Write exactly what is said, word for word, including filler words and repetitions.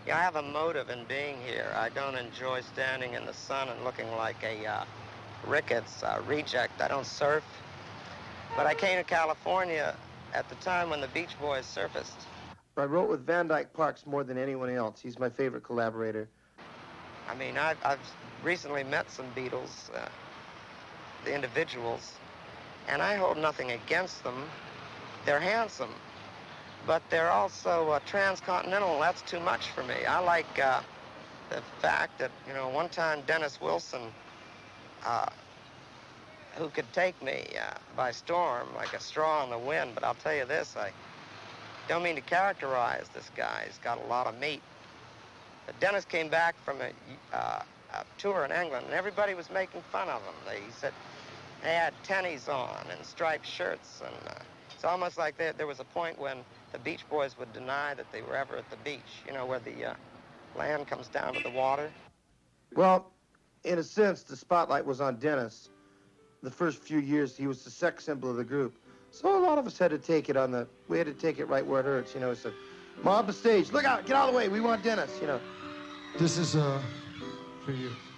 Yeah, I have a motive in being here. I don't enjoy standing in the sun and looking like a uh, Ricketts uh, reject. I don't surf. But I came to California at the time when the Beach Boys surfaced. I wrote with Van Dyke Parks more than anyone else. He's my favorite collaborator. I mean, I've, I've recently met some Beatles, uh, the individuals, and I hold nothing against them. They're handsome, but they're also uh, transcontinental. That's too much for me. I like uh, the fact that, you know, one time Dennis Wilson, uh, who could take me uh, by storm like a straw in the wind, but I'll tell you this, I don't mean to characterize this guy. He's got a lot of meat. But Dennis came back from a, uh, a tour in England, and everybody was making fun of him. They said they had tennies on and striped shirts, and uh, it's almost like there, there was a point when the Beach Boys would deny that they were ever at the beach, you know, where the uh, land comes down to the water. Well, in a sense, the spotlight was on Dennis. The first few years, he was the sex symbol of the group. So a lot of us had to take it on the, we had to take it right where it hurts, you know. It's a mob the stage, look out, get out of the way, we want Dennis, you know. This is uh, for you.